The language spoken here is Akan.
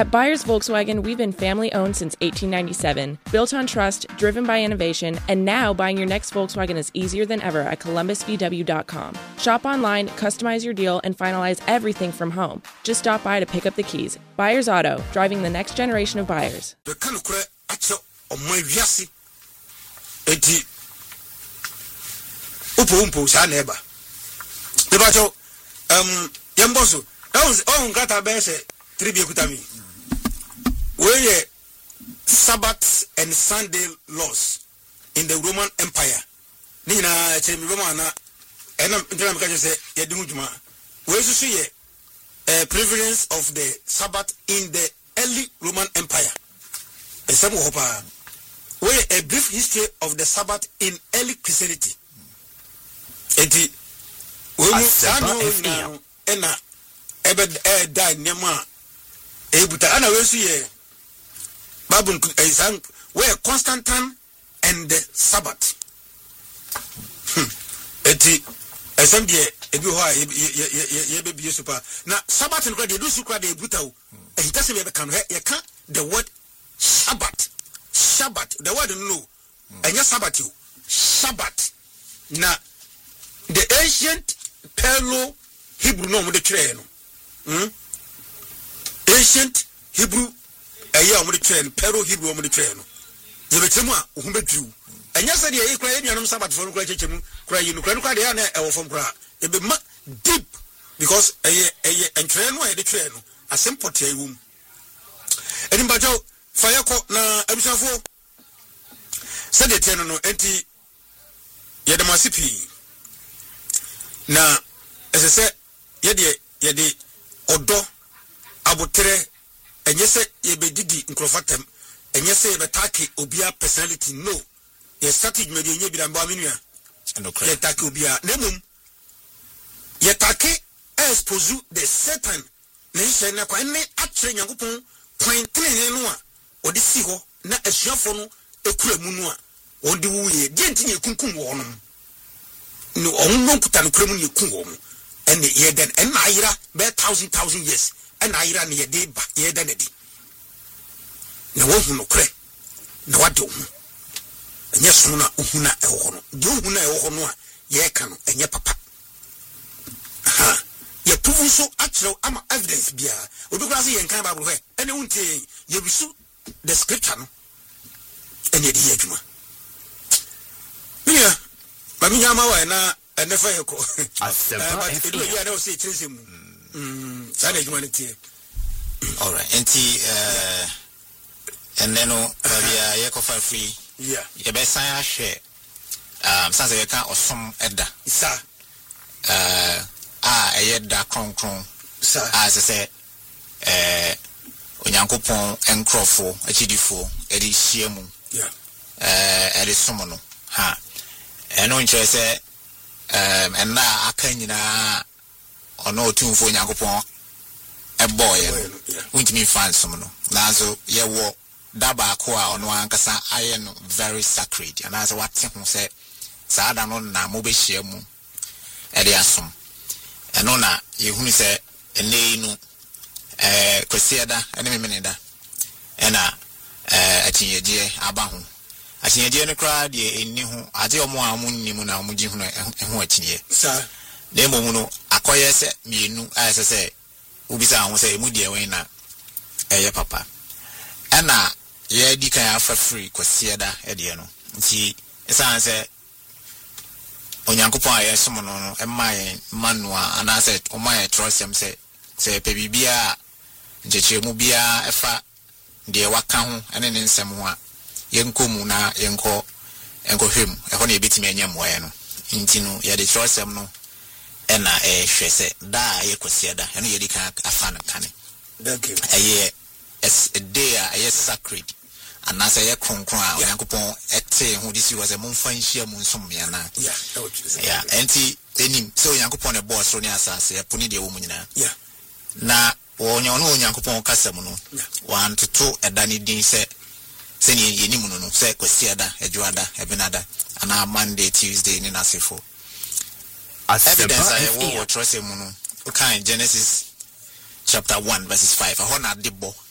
At Byers Volkswagen, we've been family-owned since 1897, built on trust, driven by innovation, and now buying your next Volkswagen is easier than ever at columbusvw.com. Shop online, customize your deal, and finalize everything from home. Just stop by to pick up the keys. Byers Auto, driving the next generation of buyers. Where Sabbath and Sunday laws in the Roman Empire. Nina chemi Romana and I'm going to say Yadumujuma. Where you see a prevalence of the Sabbath in the early Roman Empire. And some hopa. Where a brief history of the Sabbath in early Christianity. Eti when Ena Ebed died Nema Ebuta Ana we see Babun where Constantine and the Sabbath. Eti SMD ebi ho super. Na Sabbath no dey do sukra dey buta o. E tase be kan he can the word Shabbat. The word no. Enya Sabbath o. Shabbat. Na the ancient Paleo Hebrew no mo de tire no. Ancient Hebrew eya mo de tire no. Paleo Hebrew mo de tire no. Ye betemu a ohun bedru. Enya se de e kra enuanom Sabbath for no kra chechemu kra yi no kra de na e wo fom kra e be ma deep because eye entire no e de tire no asem potia yi wom. Eni bajo fire ko na abisafo se de tire no enti ye de masipi na esese ye de odo abotre enye se ye be didi nkrofatem enye se ye betake obia personality no ye strategy me de nye bi dan ba menua ye take obia nemum ye take expose the Satan na ise na kwa ne atre nyankopon kwan tene no a odi si ho na asuafo no ekura mu no a odi wuye de ntinye kunkum wo no no onno kuta no kura mu ne kun wo mu ene ye den en ayira be 1000 years en ayira ne ye de ba ye den edi na wo hu no kure na wade hu enye so na hu na e ho no de hu na e ho no a ye ka no enye papa ha ye prove so actual ama evidence bia obi kura se ye nkan Bible he ene untie ye bisu the scripture no enye di ye djuma bia ba mi nyama wa na ene fa ye ko asempa edu ya na o se chirese mu sana djuma ne tie all right enti and then bia ye ko fa free yeah ye be san ahwe sanse ye kan osom eda sa eyeda kronkron sa se onyankopon enkrofo achidifo edi hiemu yeah edi somono ha eno nche se enna aka nyina ono otumfo onyankopon eboye untimi fan somono nazo ye wo daba ko a ono ankasa aye no very sacred and as what hu se saada no na mo be hiemu edi asom eno na yehunu se enei no kwesieda ene memeneda ena atinyeje aba ho atinyeje no kra de eni ho ade omo a munnimu na omuji hu ho atinye sa de mo no akoye se mienu ayese se ubisa ho se emu de wen na eye papa ena ye di kan afa free kwesieda ede no nti esan se onyankopon aye somo no emaye manua anase omaye trosem se pebibia njechemu bia efa de waka ho ene ne nsem ho a yenkomu na yenko hwem eho na ebetimi anya moye no nti no ye de trosem no ena hwese da ye kwesieda eno ye di kan afa na kane aye a day aye sacred anasa ye kronkron a onyankopon ete ho disi was a monfa nhia mu nsom ya na yeah enti enim so onyankopon e boss so ne asase e poni de wo mu nyina na onyankopon kasam no wantoto edane din se ni yenim no se kwesiada ejuada ebenada ana Monday Tuesday ni nasefo evidence I wo trust mu no kan Genesis chapter 1 verses 5 ahona debo